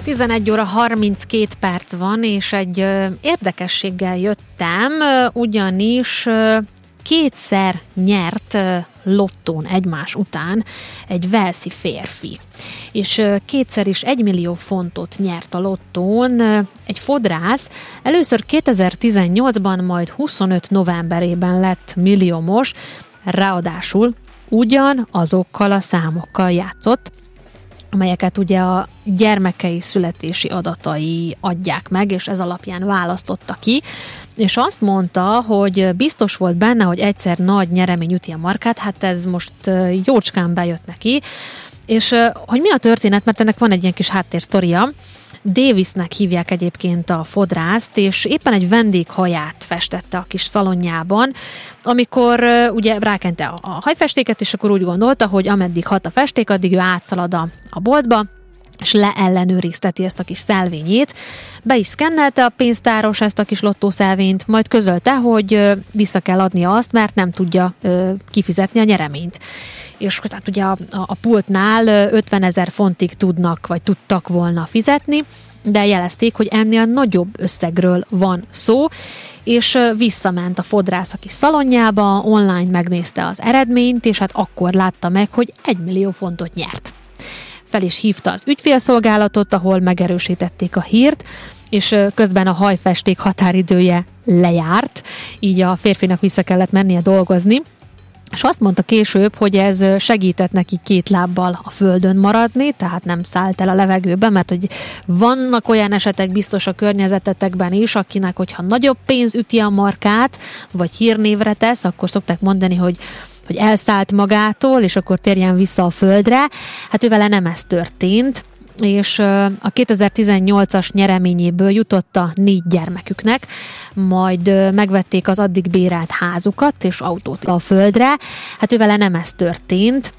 11 óra 32 perc van, és egy érdekességgel jöttem, ugyanis kétszer nyert lottón egymás után egy walesi férfi. És kétszer is 1 millió fontot nyert a lottón egy fodrász. Először 2018-ban, majd 25 novemberében lett milliómos, ráadásul ugyanazokkal a számokkal játszott, amelyeket ugye a gyermekei születési adatai adják meg, és ez alapján választotta ki, és azt mondta, hogy biztos volt benne, hogy egyszer nagy nyeremény üti a markát, hát ez most jócskán bejött neki, és hogy mi a történet, mert ennek van egy ilyen kis háttérsztoria. Davisnek hívják egyébként a fodrászt, és éppen egy vendég haját festette a kis szalonjában, amikor ugye rákente a hajfestéket, és akkor úgy gondolta, hogy ameddig hat a festék, addig ő átszalad a boltba, és leellenőrizteti ezt a kis szelvényét. Be is szkennelte a pénztáros ezt a kis lottószelvényt, majd közölte, hogy vissza kell adnia azt, mert nem tudja kifizetni a nyereményt. És tehát ugye a pultnál 50 000 fontig tudtak volna fizetni, de jelezték, hogy ennél nagyobb összegről van szó, és visszament a fodrász a kis szalonjába, online megnézte az eredményt, és hát akkor látta meg, hogy 1 millió fontot nyert. Fel is hívta az ügyfélszolgálatot, ahol megerősítették a hírt, és közben a hajfesték határidője lejárt, így a férfinak vissza kellett mennie dolgozni, és azt mondta később, hogy ez segített neki 2 lábbal a földön maradni, tehát nem szállt el a levegőbe, mert hogy vannak olyan esetek biztos a környezetetekben is, akinek, hogyha nagyobb pénz üti a markát, vagy hírnévre tesz, akkor szokták mondani, hogy elszállt magától, és akkor térjen vissza a földre. Hát ővele nem ez történt, és a 2018-as nyereményéből jutott a 4 gyermeküknek, majd megvették az addig bérelt házukat és autót a földre. Hát ővele nem ez történt,